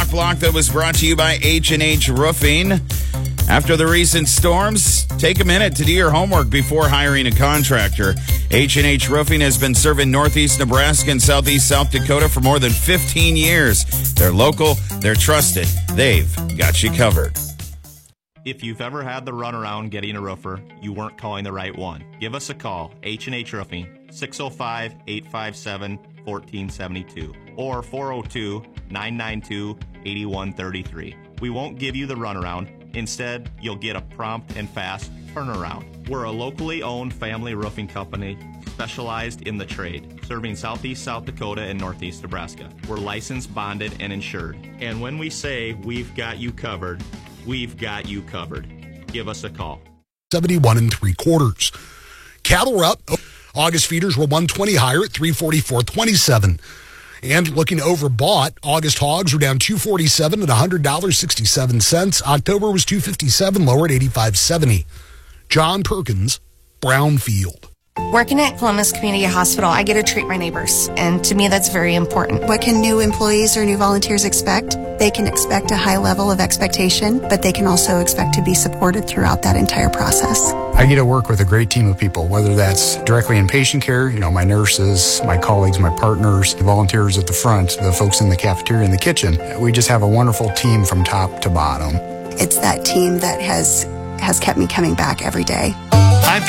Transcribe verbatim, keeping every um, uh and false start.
Rough Block that was brought to you by H and H Roofing. After the recent storms, take a minute to do your homework before hiring a contractor. H and H Roofing has been serving Northeast Nebraska and Southeast South Dakota for more than fifteen years. They're local, they're trusted, they've got you covered. If you've ever had the runaround getting a roofer, you weren't calling the right one. Give us a call, H and H Roofing, six oh five, eight five seven, one four seven two or four oh two, nine nine two, eight one three three. We won't give you the runaround. Instead, you'll get a prompt and fast turnaround. We're a locally owned family roofing company specialized in the trade, serving Southeast South Dakota and Northeast Nebraska. We're licensed, bonded, and insured. And when we say we've got you covered, we've got you covered. Give us a call. seventy-one and three quarters. Cattle are up. August feeders were one twenty higher at three forty-four twenty-seven. And looking overbought, August hogs were down two forty-seven at one hundred dollars and sixty-seven cents. October was two fifty-seven, lower at eighty-five seventy. John Perkins, Brownfield. Working at Columbus Community Hospital, I get to treat my neighbors, and to me that's very important. What can new employees or new volunteers expect? They can expect a high level of expectation, but they can also expect to be supported throughout that entire process. I get to work with a great team of people, whether that's directly in patient care, you know, my nurses, my colleagues, my partners, the volunteers at the front, the folks in the cafeteria and the kitchen. We just have a wonderful team from top to bottom. It's that team that has has kept me coming back every day.